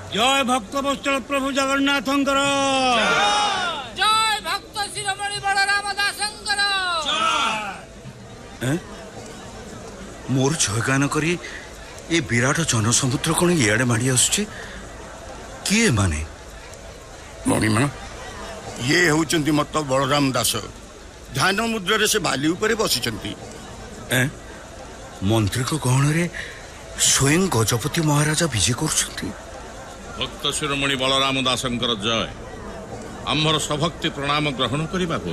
जय भक्त वत्सल प्रभु जगन्नाथ जय भक्त शिरोमणि बलराम दासंकर मोर जयगान करी ए विराट जनसमुद्र कौन इे माड़ी आसुचे किए माने मणिमा ये होचंती मत बलराम दास ध्यान मुद्रा से बाली उपरे बसिचंती। मंत्री को गहन रे स्वयं गजपति महाराजा विजय कर भक्त शिरोमणि बलराम दासंकर जय आमर सभक्ति प्रणाम ग्रहण करने